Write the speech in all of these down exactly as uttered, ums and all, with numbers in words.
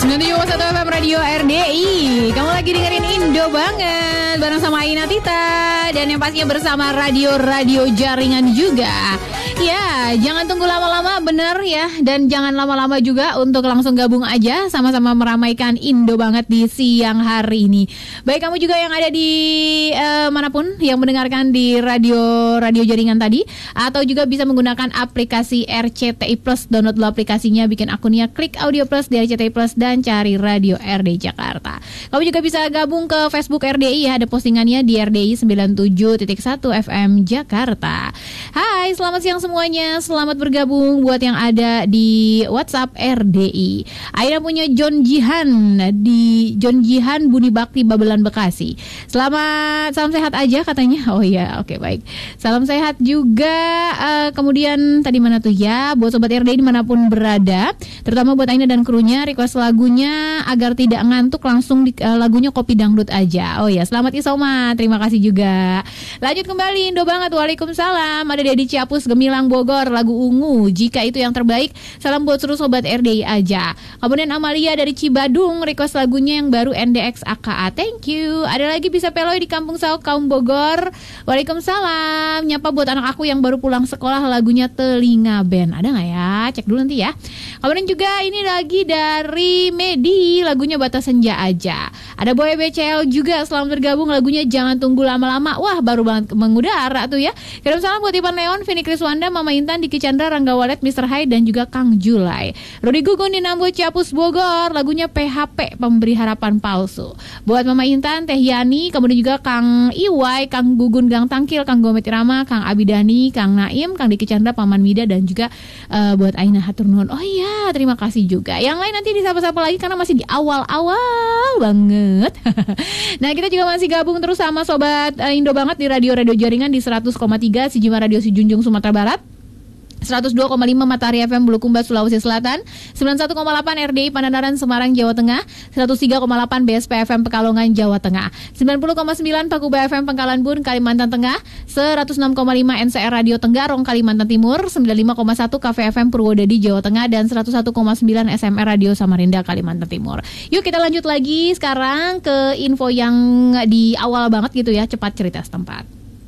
sembilan puluh tujuh koma satu F M Radio R D I. Kamu lagi dengerin Indo banget bareng sama Aina Tita. Dan yang pastinya bersama radio-radio jaringan juga. Ya, jangan tunggu lama-lama, bener ya. Dan jangan lama-lama juga untuk langsung gabung aja sama-sama meramaikan Indo banget di siang hari ini. Baik kamu juga yang ada di uh, manapun yang mendengarkan di radio-radio jaringan tadi, atau juga bisa menggunakan aplikasi R C T I Plus. Download dulu aplikasinya, bikin akunnya, klik Audio Plus di R C T I Plus dan cari Radio R D I Jakarta. Kamu juga bisa gabung ke Facebook R D I ya, ada postingannya di R D I sembilan puluh tujuh titik satu F M Jakarta. Hai, selamat siang semuanya, selamat bergabung buat yang ada di WhatsApp R D I. Aina punya John Jihan di John Jihan Buni Bakti Babelan Bekasi. Selamat, salam sehat aja katanya. Oh iya, oke baik. Salam sehat juga. Uh, kemudian tadi mana tuh ya, buat sobat R D I dimanapun berada, terutama buat Aina dan krunya, request lagunya agar tidak ngantuk langsung di, uh, lagunya Kopi Dangdut aja. Oh ya, selamat Isoma, terima kasih juga. Lanjut kembali Indo banget. Waalaikumsalam. Ada Dedi Ciapus Gemilang Bogor, lagu Ungu. Jika itu yang terbaik, salam buat seluruh sobat R D I aja. Kemudian Amalia dari Cibadung request lagunya yang baru N D X A K A. Thank you. Ada lagi bisa Peloy di Kampung Sauk Kaum Bogor. Waalaikumsalam. Nyapa buat anak aku yang baru pulang sekolah, lagunya Telinga Band. Ada nggak ya? Cek dulu nanti ya. Kemudian juga ini lagi dari Medi, lagunya Batas Senja aja. Ada Boy B C L juga, selamat bergabung, lagunya Jangan Tunggu Lama-Lama. Wah, baru banget mengudara tuh ya. Kirim salam buat Ipan Leon, Vini Kriswanda, Mama Intan, Diki Chandra, Rangga Walet, mister Hai, dan juga Kang Julai. Rudi Gugun di Nambo Ciapus Bogor, lagunya P H P, Pemberi Harapan Palsu. Buat Mama Intan, Teh Yani, kemudian juga Kang Iwai, Kang Gugun Gang Tangkil, Kang Gomet Irama, Kang Abidani, Kang Naim, Kang Diki Chandra, Paman Mida, dan juga uh, buat Aina Haturnuhun. Oh iya, terima kasih juga. Yang lain nanti disapa-sapa lagi karena masih di awal-awal banget. Nah, kita juga masih gabung terus sama sobat uh, Indo banget di radio-radio jaringan di seratus koma tiga Sijima Radio Sijunjung Sumatera Barat, seratus dua koma lima Matahari F M Bulukumba Sulawesi Selatan, sembilan puluh satu koma delapan R D I Pangandaran Semarang Jawa Tengah, seratus tiga koma delapan B S P F M Pekalongan Jawa Tengah, sembilan puluh koma sembilan Pakuba F M Pangkalan Bun Kalimantan Tengah, seratus enam koma lima N C R Radio Tenggarong Kalimantan Timur, sembilan puluh lima koma satu Cafe F M Purwodadi Jawa Tengah, dan seratus satu koma sembilan S M R Radio Samarinda Kalimantan Timur. Yuk kita lanjut lagi sekarang ke info yang di awal banget gitu ya, cepat cerita setempat.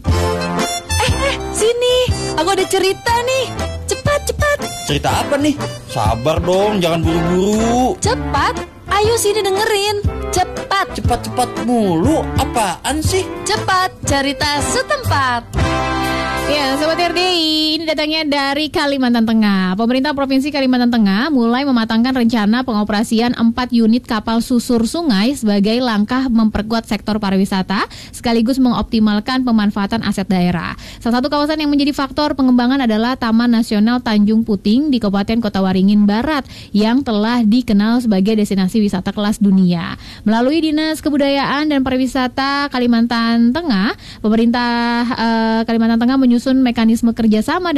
Eh, eh, sini, aku ada cerita nih. Cepat, cepat. Cerita apa nih? Sabar dong, jangan buru-buru. Cepat, ayo sini dengerin. Cepat. Cepat-cepat mulu, apaan sih? Cepat, cerita setempat. Ya, Sobat R D I, ini datangnya dari Kalimantan Tengah. Pemerintah Provinsi Kalimantan Tengah mulai mematangkan rencana pengoperasian empat unit kapal susur sungai sebagai langkah memperkuat sektor pariwisata sekaligus mengoptimalkan pemanfaatan aset daerah. Salah satu kawasan yang menjadi faktor pengembangan adalah Taman Nasional Tanjung Puting di Kabupaten Kota Waringin Barat yang telah dikenal sebagai destinasi wisata kelas dunia. Melalui Dinas Kebudayaan dan Pariwisata Kalimantan Tengah, pemerintah uh, Kalimantan Tengah menyusun mekanisme kerjasama